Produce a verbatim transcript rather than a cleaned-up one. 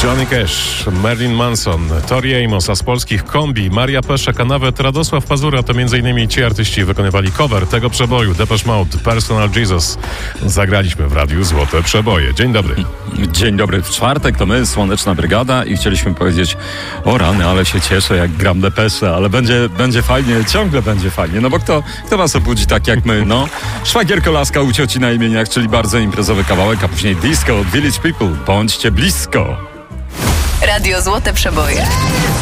Johnny Cash, Marilyn Manson, Tori Amos, a z polskich Kombi, Maria Peszek, a nawet Radosław Pazura to m.in. ci artyści wykonywali cover tego przeboju Depeche Mode, Personal Jesus. Zagraliśmy w radiu Złote Przeboje. Dzień dobry. Dzień dobry. W czwartek to my, Słoneczna Brygada, i chcieliśmy powiedzieć: o rany, ale się cieszę, jak gram Depesze, ale będzie, będzie fajnie, ciągle będzie fajnie, no bo kto, kto was obudzi tak jak my, no? Szwagierko Laska u cioci na imieniach, czyli bardzo imprezowy kawałek, a później disco od Village People. Bądźcie blisko. Radio Złote Przeboje.